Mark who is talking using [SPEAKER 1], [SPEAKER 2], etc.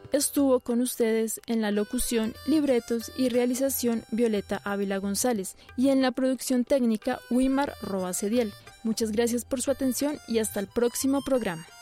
[SPEAKER 1] Estuvo con ustedes en la locución, libretos y realización Violeta Ávila González y en la producción técnica Wimar Roa Cediel. Muchas gracias por su atención y hasta el próximo programa.